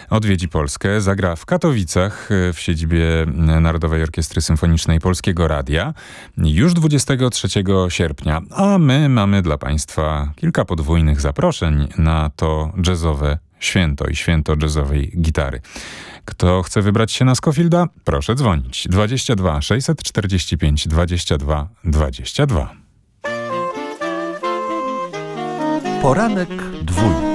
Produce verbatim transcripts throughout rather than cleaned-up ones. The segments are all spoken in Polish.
odwiedzi Polskę. Zagra w Katowicach w siedzibie Narodowej Orkiestry Symfonicznej Polskiego Radia już dwudziestego trzeciego sierpnia. A my mamy dla Państwa kilka podwójnych zaproszeń na to jazzowe święto i święto jazzowej gitary. Kto chce wybrać się na Scofielda? Proszę dzwonić. dwadzieścia dwa sześćset czterdzieści pięć dwadzieścia dwa dwadzieścia dwa. Poranek dwójki.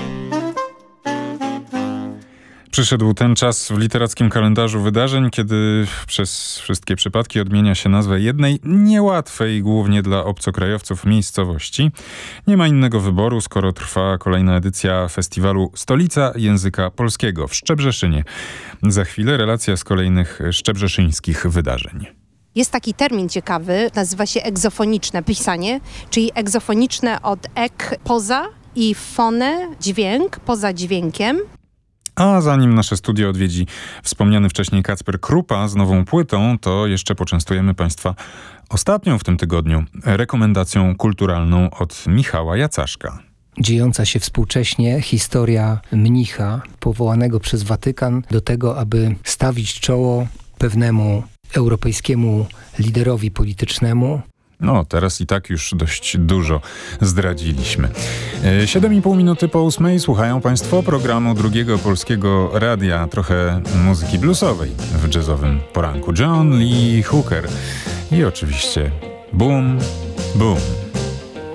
Przyszedł ten czas w literackim kalendarzu wydarzeń, kiedy przez wszystkie przypadki odmienia się nazwę jednej niełatwej, głównie dla obcokrajowców, miejscowości. Nie ma innego wyboru, skoro trwa kolejna edycja festiwalu Stolica Języka Polskiego w Szczebrzeszynie. Za chwilę relacja z kolejnych szczebrzeszyńskich wydarzeń. Jest taki termin ciekawy, nazywa się egzofoniczne pisanie, czyli egzofoniczne od ek poza i fone dźwięk, poza dźwiękiem. A zanim nasze studio odwiedzi wspomniany wcześniej Kacper Krupa z nową płytą, to jeszcze poczęstujemy Państwa ostatnią w tym tygodniu rekomendacją kulturalną od Michała Jacaszka. Dziejąca się współcześnie historia mnicha powołanego przez Watykan do tego, aby stawić czoło pewnemu europejskiemu liderowi politycznemu. No, teraz i tak już dość dużo zdradziliśmy. Siedem i pół minuty po ósmej słuchają Państwo programu Drugiego Polskiego Radia. Trochę muzyki bluesowej w jazzowym poranku. John Lee Hooker i oczywiście Boom, Boom.